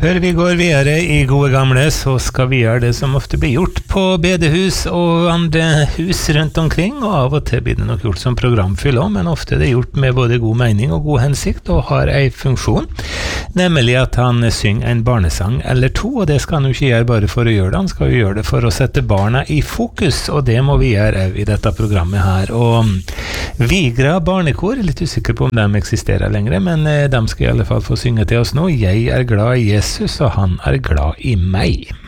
Før vi går videre I gode gamle, så skal vi gjøre det som ofte blir gjort på bedehus og andre hus rundt omkring, og av og til blir det nok gjort som programfyll også, men ofte er det gjort med både god mening og god hensikt, og har en funksjon, nemlig at han synger en barnesang eller to, og det skal han jo ikke gjøre bare for å gjøre det, han skal jo gjøre det for å sette barna I fokus, og det må vi gjøre I dette programmet her, og Vigra barnekor, litt usikker på om de eksisterer lenger, men de skal I alle fall få synge til oss nå. Jeg glad I Jesus, og han glad I meg.